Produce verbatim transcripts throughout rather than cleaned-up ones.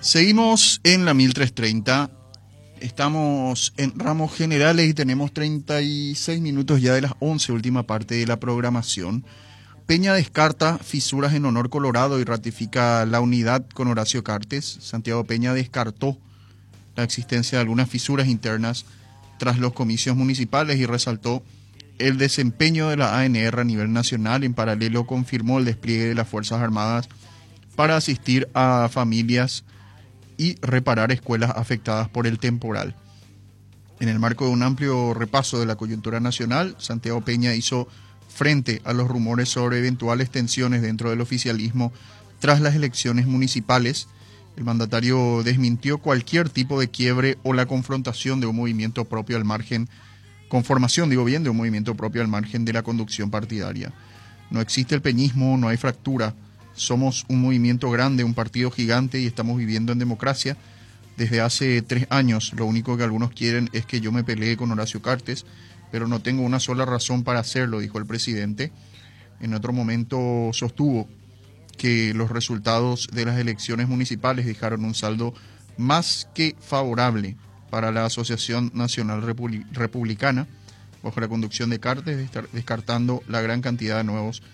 Seguimos en la mil trescientos treinta, estamos en ramos generales y tenemos treinta y seis minutos ya de las once, última parte de la programación. Peña descarta fisuras en Honor Colorado y ratifica la unidad con Horacio Cartes. Santiago Peña descartó la existencia de algunas fisuras internas tras los comicios municipales y resaltó el desempeño de la A N R a nivel nacional. En paralelo confirmó el despliegue de las Fuerzas Armadas para asistir a familias y reparar escuelas afectadas por el temporal. En el marco de un amplio repaso de la coyuntura nacional, Santiago Peña hizo frente a los rumores sobre eventuales tensiones dentro del oficialismo tras las elecciones municipales. El mandatario desmintió cualquier tipo de quiebre o la confrontación de un movimiento propio al margen, conformación, digo bien, de un movimiento propio al margen de la conducción partidaria. No existe el peñismo, no hay fractura. Somos un movimiento grande, un partido gigante y estamos viviendo en democracia desde hace tres años. Lo único que algunos quieren es que yo me pelee con Horacio Cartes, pero no tengo una sola razón para hacerlo, dijo el presidente. En otro momento sostuvo que los resultados de las elecciones municipales dejaron un saldo más que favorable para la Asociación Nacional Repúblic- Republicana, bajo la conducción de Cartes, descartando la gran cantidad de nuevos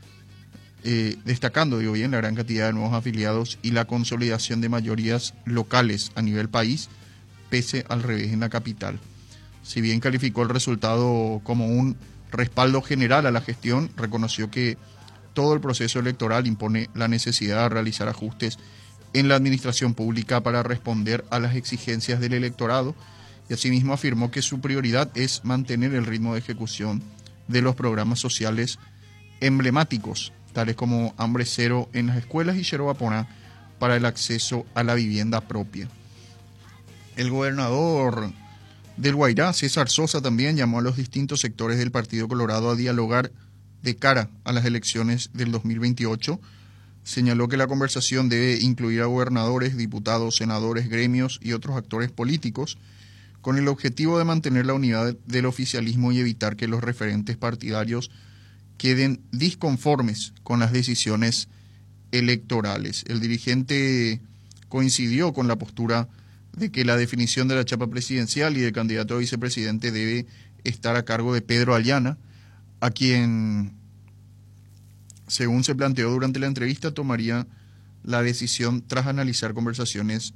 Eh, destacando, digo bien, la gran cantidad de nuevos afiliados y la consolidación de mayorías locales a nivel país, pese al revés en la capital. Si bien calificó el resultado como un respaldo general a la gestión, reconoció que todo el proceso electoral impone la necesidad de realizar ajustes en la administración pública para responder a las exigencias del electorado, y asimismo afirmó que su prioridad es mantener el ritmo de ejecución de los programas sociales emblemáticos, tales como Hambre Cero en las escuelas y Xerobaponá para el acceso a la vivienda propia. El gobernador del Guairá, César Sosa, también llamó a los distintos sectores del Partido Colorado a dialogar de cara a las elecciones del dos mil veintiocho. Señaló que la conversación debe incluir a gobernadores, diputados, senadores, gremios y otros actores políticos, con el objetivo de mantener la unidad del oficialismo y evitar que los referentes partidarios queden disconformes con las decisiones electorales. El dirigente coincidió con la postura de que la definición de la chapa presidencial y del candidato a vicepresidente debe estar a cargo de Pedro Ayala, a quien, según se planteó durante la entrevista, tomaría la decisión tras analizar conversaciones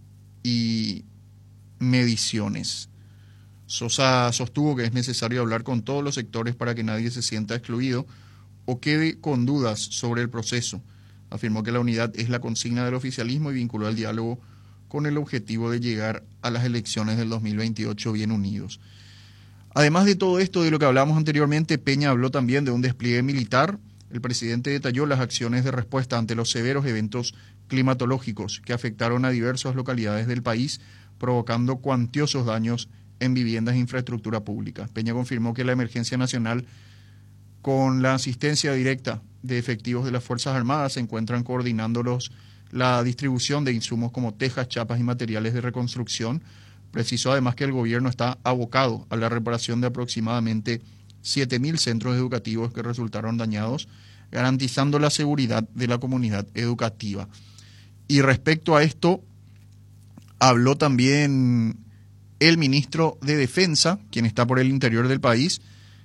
y mediciones. Sosa sostuvo que es necesario hablar con todos los sectores para que nadie se sienta excluido o quede con dudas sobre el proceso. Afirmó que la unidad es la consigna del oficialismo y vinculó el diálogo con el objetivo de llegar a las elecciones del dos mil veintiocho bien unidos. Además de todo esto, de lo que hablamos anteriormente, Peña habló también de un despliegue militar. El presidente detalló las acciones de respuesta ante los severos eventos climatológicos que afectaron a diversas localidades del país, provocando cuantiosos daños en viviendas e infraestructura pública. Peña confirmó que la emergencia nacional, con la asistencia directa de efectivos de las Fuerzas Armadas, se encuentran coordinando los, la distribución de insumos como tejas, chapas y materiales de reconstrucción. Precisó además que el gobierno está abocado a la reparación de aproximadamente siete mil centros educativos que resultaron dañados, garantizando la seguridad de la comunidad educativa. Y respecto a esto, habló también el ministro de Defensa, quien está por el interior del país,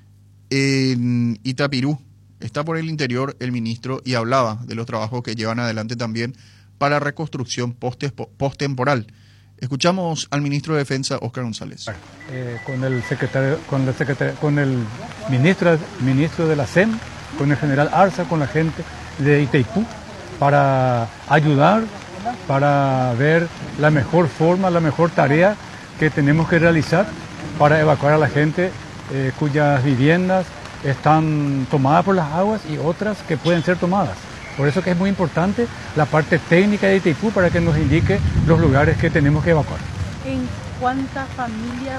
en Itapirú. Está por el interior el ministro y hablaba de los trabajos que llevan adelante también para reconstrucción post-temporal. Escuchamos al ministro de Defensa, Óscar González. Eh, con el secretario, con el secretario, con el ministro, ministro de la C E M, con el general Arza, con la gente de Itaipú, para ayudar, para ver la mejor forma, la mejor tarea que tenemos que realizar para evacuar a la gente eh, cuyas viviendas están tomadas por las aguas y otras que pueden ser tomadas. Por eso que es muy importante la parte técnica de Itaipú para que nos indique los lugares que tenemos que evacuar. ¿En cuántas familias